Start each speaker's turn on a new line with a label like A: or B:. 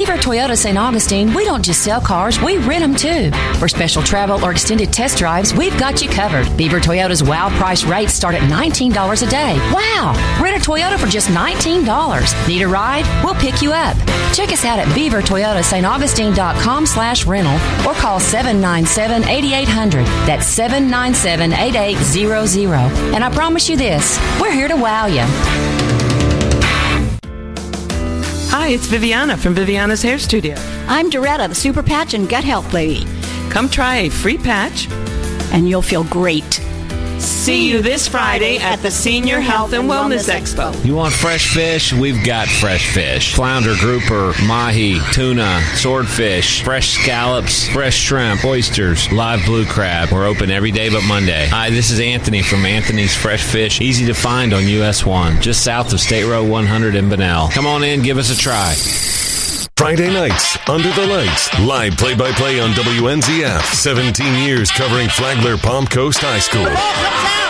A: Beaver Toyota St. Augustine, we don't just sell cars, we rent them too. For special travel or extended test drives, we've got you covered. Beaver Toyota's wow price rates start at $19 a day. Wow! Rent a Toyota for just $19. Need a ride? We'll pick you up. Check us out at beavertoyotastauntAugustine.com/rental or call 797-8800. That's 797-8800. And I promise you this, we're here to wow you.
B: Hi, it's Viviana from Viviana's Hair Studio.
C: I'm Doretta, the Super Patch and Gut Health Lady.
B: Come try a free patch,
C: and you'll feel great.
B: See you this Friday at the Senior Health and Wellness Expo.
D: You want fresh fish? We've got fresh fish. Flounder, grouper, mahi, tuna, swordfish, fresh scallops, fresh shrimp, oysters, live blue crab. We're open every day but Monday. Hi, this is Anthony from Anthony's Fresh Fish. Easy to find on US 1, just south of State Road 100 in Bunnell. Come on in, give us a try.
E: Friday nights, Under the Lights. Live play-by-play on WNZF. 17 years covering Flagler Palm Coast High School.